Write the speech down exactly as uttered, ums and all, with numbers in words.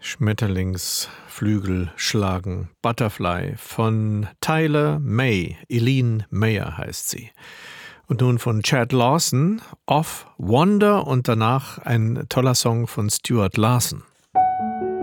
Schmetterlingsflügel schlagen, Butterfly von Tyler May, Eileen Mayer heißt sie. Und nun von Chad Lawson, Off Wonder und danach ein toller Song von Stuart Larson.